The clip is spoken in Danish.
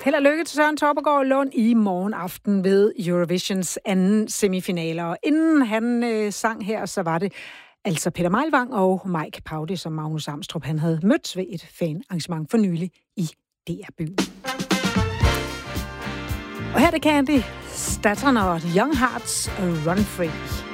Held og lykke til Søren Toppegaard Lund i morgen aften ved Eurovisions anden semifinaler. Og inden han sang her, så var det altså Peter Meilvang og Mike Paudy, som Magnus Amstrup han havde mødt ved et fanarrangement for nylig i DR-byen. Og her er det Candy Staton og Young Hearts Run Free.